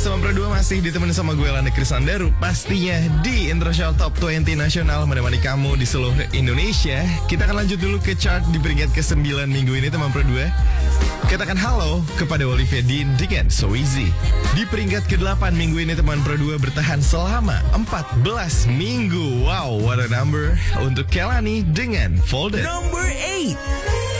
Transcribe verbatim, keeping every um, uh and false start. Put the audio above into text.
Teman Pro dua masih ditemenin sama gue Landa Krisandaru. Pastinya di International Top dua puluh Nasional menemani kamu di seluruh Indonesia. Kita akan lanjut dulu ke chart di peringkat kesembilan minggu ini teman Pro dua. Katakan halo kepada Olivia Dean dengan So Easy. Di peringkat kedelapan minggu ini teman Pro dua bertahan selama empat belas minggu. Wow, what a number. Untuk Kelani dengan Folded. Number eight.